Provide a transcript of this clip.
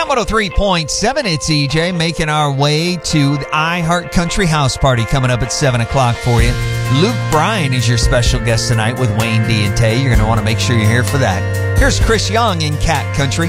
103.7, it's EJ, making our way to the iHeart Country House Party coming up at 7 o'clock for you. Luke Bryan is your special guest tonight with Wayne D and Tay. You're going to want to make sure you're here for that. Here's Chris Young in Cat Country.